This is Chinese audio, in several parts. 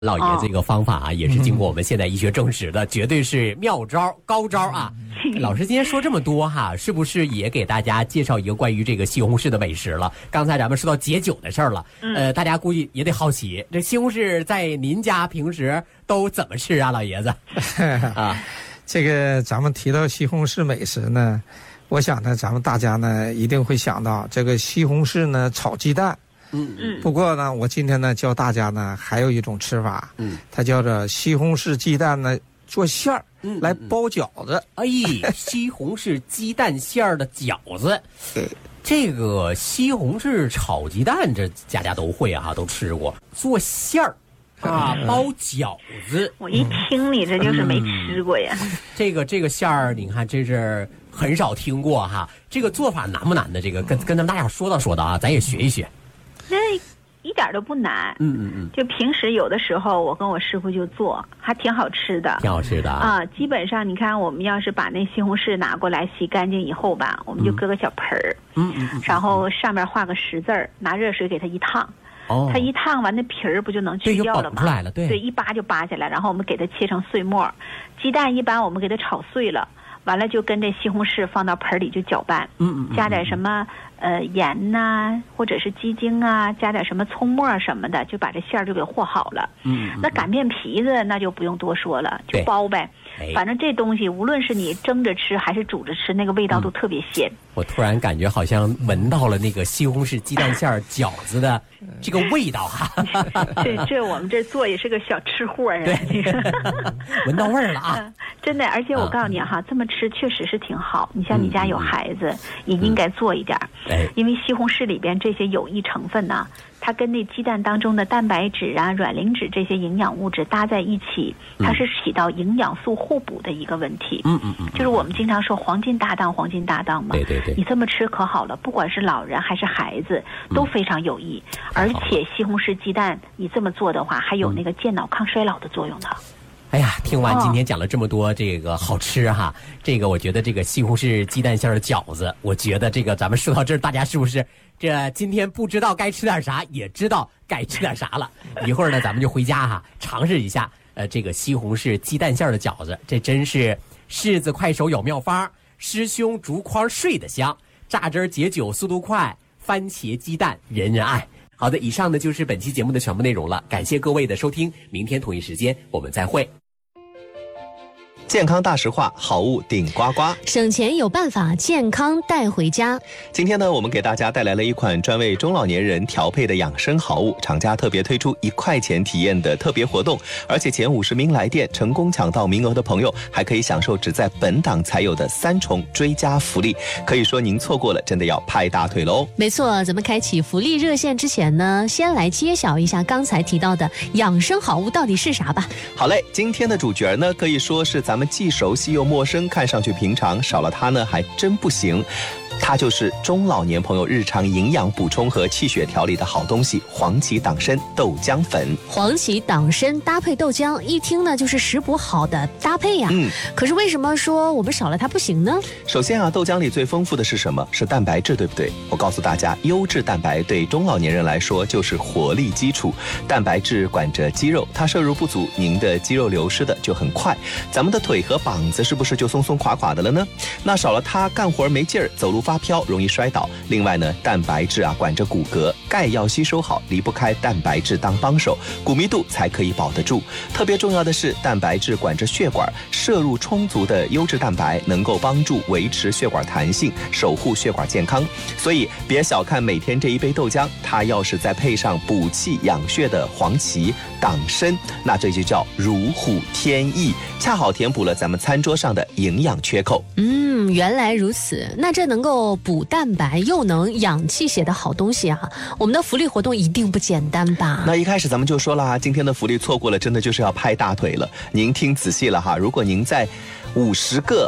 老爷这个方法啊，也是经过我们现代医学证实的，绝对是妙招高招啊！老师今天说这么多哈，是不是也给大家介绍一个关于这个西红柿的美食了？刚才咱们说到解酒的事儿了，大家估计也得好奇，这西红柿在您家平时都怎么吃啊，老爷子？啊， 这个咱们提到西红柿美食呢，我想呢，咱们大家呢一定会想到这个西红柿呢炒鸡蛋。不过呢，我今天呢教大家呢还有一种吃法，它叫做西红柿鸡蛋呢做馅儿，来包饺子。 哎，西红柿鸡蛋馅儿的饺子，这个西红柿炒鸡蛋，这家家都会啊，都吃过。做馅儿啊，包饺子， 我一听你这就是没吃过呀。 这个馅儿，你看这是很少听过哈。这个做法难不难的？这个跟咱们大家说道啊，咱也学一学。 这一点都不难，就平时有的时候我跟我师傅就做，还挺好吃的， 挺好吃的啊。基本上你看，我们要是把那西红柿拿过来洗干净以后吧，我们就搁个小盆儿，然后上面画个十字儿，拿热水给它一烫，它一烫完那皮儿不就能去掉了吗？对，一扒就扒下来，然后我们给它切成碎末，鸡蛋一般我们给它炒碎了。完了就跟这西红柿放到盆里就搅拌，加点什么盐呐，或者是鸡精啊，加点什么葱末什么的，就把这馅儿就给和好了。那擀面皮子那就不用多说了，就包呗。反正这东西无论是你蒸着吃还是煮着吃，那个味道都特别鲜。 我突然感觉好像闻到了那个西红柿鸡蛋馅儿饺子的这个味道哈。 这我们这做也是个小吃货啊。 对，闻到味儿了啊！ 真的，而且我告诉你哈，这么吃确实是挺好。你像你家有孩子，也应该做一点，因为西红柿里边这些有益成分呢，它跟那鸡蛋当中的蛋白质啊、卵磷脂这些营养物质搭在一起，它是起到营养素互补的一个问题。就是我们经常说黄金搭档嘛。 对， 你这么吃可好了，不管是老人还是孩子都非常有益。而且西红柿鸡蛋你这么做的话，还有那个健脑抗衰老的作用呢。 哎呀，听完今天讲了这么多这个好吃哈，这个我觉得这个西红柿鸡蛋馅儿的饺子，我觉得这个咱们说到这儿，大家是不是这今天不知道该吃点啥，也知道该吃点啥了？一会儿呢，咱们就回家哈，尝试一下这个西红柿鸡蛋馅儿的饺子，这真是柿子快手有妙方，师兄竹筐睡得香，榨汁解酒速度快，番茄鸡蛋人人爱。好的，以上呢就是本期节目的全部内容了，感谢各位的收听，明天同一时间我们再会。 健康大实话，好物顶呱呱， 省钱有办法，健康带回家。 今天呢，我们给大家带来了一款专为中老年人调配的养生好物，厂家特别推出1块钱体验的特别活动，而且前50名来电成功抢到名额的朋友，还可以享受只在本档才有的3重追加福利。可以说您错过了，真的要拍大腿喽！ 没错，咱们开启福利热线之前呢，先来揭晓一下刚才提到的养生好物到底是啥吧。 好嘞，今天的主角呢，可以说是咱们既熟悉又陌生，看上去平常，少了它呢还真不行。它就是中老年朋友日常营养补充和气血调理的好东西——黄芪党参豆浆粉。 黄芪党参搭配豆浆，一听呢就是食补好的搭配呀。可是为什么说我们少了它不行呢？ 首先啊，豆浆里最丰富的是什么？是蛋白质，对不对？我告诉大家，优质蛋白对中老年人来说就是活力基础。蛋白质管着肌肉，它摄入不足，您的肌肉流失的就很快，咱们的腿和膀子是不是就松松垮垮的了呢？那少了它，干活没劲儿，走路发飘，容易摔倒。另外呢，蛋白质啊管着骨骼，钙要吸收好，离不开蛋白质当帮手，骨密度才可以保得住。特别重要的是，蛋白质管着血管，摄入充足的优质蛋白能够帮助维持血管弹性，守护血管健康。所以别小看每天这一杯豆浆，它要是再配上补气养血的黄芪、党参，那这就叫如虎添翼，恰好填补了咱们餐桌上的营养缺口。 原来如此，那这能够补蛋白又能养气血的好东西啊，我们的福利活动一定不简单吧？ 那一开始咱们就说了，今天的福利错过了，真的就是要拍大腿了。您听仔细了哈，如果您在50个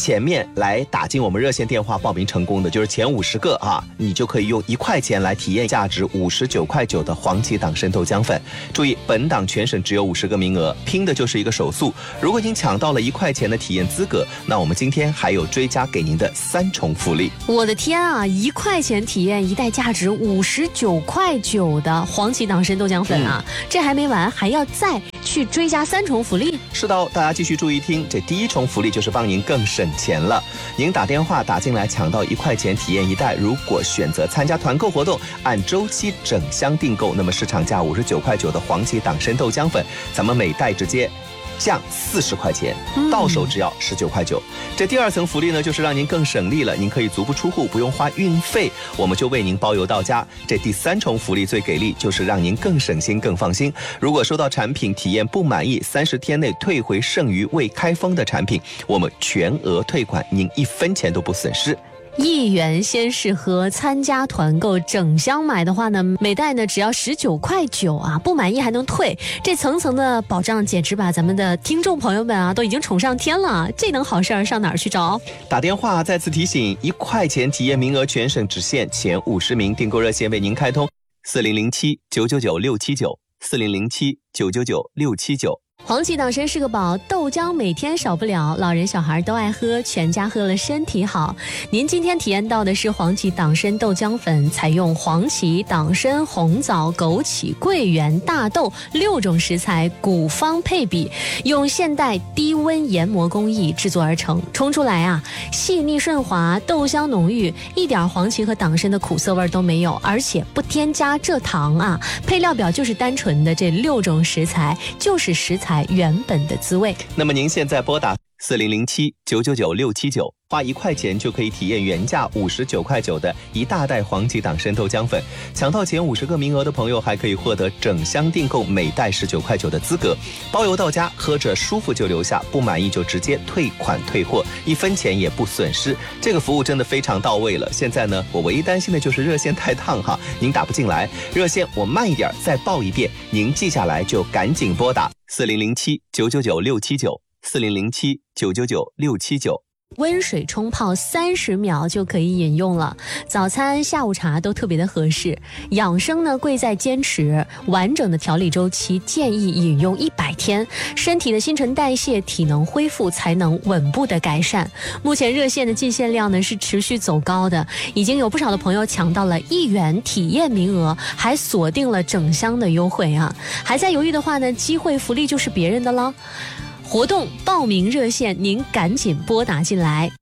前面来打进我们热线电话报名成功的，就是前50个啊，你就可以用1块钱来体验价值59.9块的黄芪党参豆浆粉。注意，本档全省只有50个名额，拼的就是一个手速。如果您抢到了1块钱的体验资格，那我们今天还有追加给您的3重福利。 我的天啊，1块钱体验1袋价值59.9块的黄芪党参豆浆粉啊，这还没完，还要再去追加3重福利。 是的，大家继续注意听，这第1重福利就是帮您更省钱了。您打电话打进来抢到1块钱体验1袋，如果选择参加团购活动，按周期整箱订购，那么市场价59.9块的黄芪党参豆浆粉，咱们每袋直接降40块钱，到手只要19.9块。这第2层福利呢，就是让您更省力了，您可以足不出户，不用花运费，我们就为您包邮到家。这第3重福利最给力，就是让您更省心更放心。如果收到产品体验不满意，30天内退回剩余未开封的产品，我们全额退款，您1分钱都不损失。 1元先试喝，参加团购整箱买的话呢，每袋呢只要19.9块啊，不满意还能退，这层层的保障简直把咱们的听众朋友们啊都已经宠上天了，这能好事儿上哪儿去找？ 打电话再次提醒，1块钱体验名额全省只限前50名，订购热线为您开通4007-999-679，4007-999-679。 黄芪党参是个宝，豆浆每天少不了，老人小孩都爱喝，全家喝了身体好。您今天体验到的是黄芪党参豆浆粉，采用黄芪、党参、红枣、枸杞、桂圆、大豆6种食材古方配比，用现代低温研磨工艺制作而成，冲出来啊细腻顺滑，豆香浓郁，一点黄芪和党参的苦涩味都没有，而且不添加蔗糖啊。配料表就是单纯的这6种食材，就是食材原本的滋味。 那么您现在拨打4007-999-679，花1块钱就可以体验原价59.9块的一大袋黄芪党参豆浆粉。抢到前50个名额的朋友，还可以获得整箱订购每袋19.9块的资格，包邮到家，喝着舒服就留下，不满意就直接退款退货，1分钱也不损失。这个服务真的非常到位了。现在呢，我唯一担心的就是热线太烫哈，您打不进来，热线我慢一点再报一遍，您记下来就赶紧拨打4007-999-679，4007-999-679。 温水冲泡30秒就可以饮用了，早餐下午茶都特别的合适。养生呢贵在坚持，完整的调理周期建议饮用100天，身体的新陈代谢体能恢复才能稳步的改善。目前热线的进线量呢是持续走高的，已经有不少的朋友抢到了1元体验名额，还锁定了整箱的优惠啊！还在犹豫的话呢，机会福利就是别人的了。活动报名热线，您赶紧拨打进来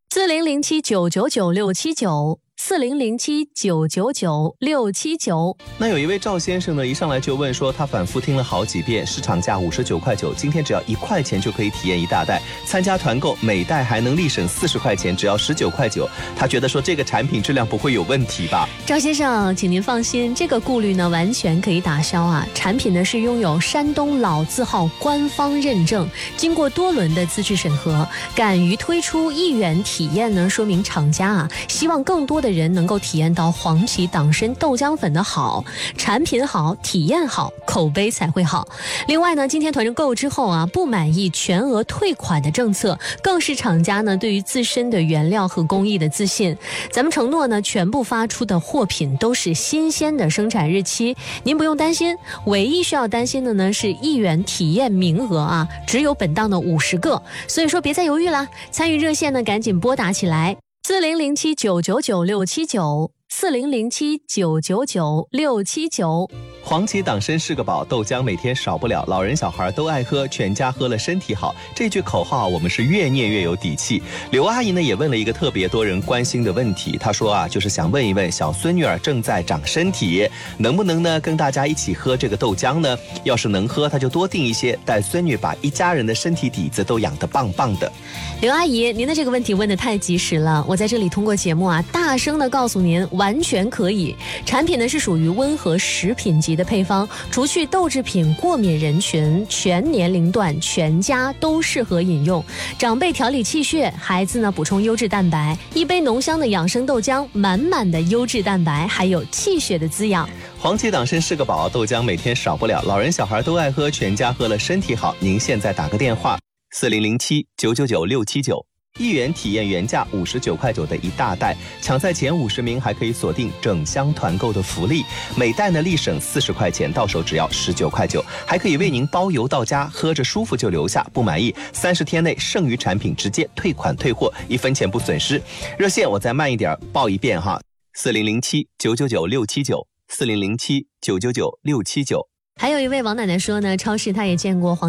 ，4007-999-679，4007-999-679。 那有一位赵先生呢，一上来就问说，他反复听了好几遍，市场价59.9块，今天只要1块钱就可以体验一大袋，参加团购每袋还能立省40块钱，只要19.9块。他觉得说这个产品质量不会有问题吧？ 赵先生，请您放心，这个顾虑呢完全可以打消啊。产品呢是拥有山东老字号官方认证，经过多轮的资质审核，敢于推出1元体验呢，说明厂家啊希望更多的人能够体验到黄芪党参豆浆粉的好，产品好，体验好，口碑才会好。另外呢，今天团购之后啊，不满意全额退款的政策，更是厂家呢对于自身的原料和工艺的自信。咱们承诺呢，全部发出的货品都是新鲜的生产日期，您不用担心。唯一需要担心的呢是1元体验名额啊，只有本档的50个，所以说别再犹豫了，参与热线呢赶紧拨打起来，4007-999-679，4007-999-679。 黄芪党参是个宝，豆浆每天少不了，老人小孩都爱喝，全家喝了身体好。这句口号我们是越念越有底气。刘阿姨呢也问了一个特别多人关心的问题，她说啊，就是想问一问小孙女儿正在长身体，能不能呢跟大家一起喝这个豆浆呢？要是能喝，她就多订一些，带孙女把一家人的身体底子都养得棒棒的。 刘阿姨，您的这个问题问得太及时了，我在这里通过节目啊，大声的告诉您，完全可以。产品呢是属于温和食品级的配方，除去豆制品过敏人群，全年龄段全家都适合饮用。长辈调理气血，孩子呢补充优质蛋白，一杯浓香的养生豆浆，满满的优质蛋白，还有气血的滋养。 黄芪党参是个宝，豆浆每天少不了，老人小孩都爱喝，全家喝了身体好。您现在打个电话，4007-999-679。 1元体验原价59.9块的一大袋，抢在前50名还可以锁定整箱团购的福利，每袋呢立省40块钱，到手只要19.9块，还可以为您包邮到家，喝着舒服就留下，不满意30天内剩余产品直接退款退货，1分钱不损失。热线我再慢一点报一遍哈，4007-999-679，4007-999-679。 还有一位王奶奶说呢，超市她也见过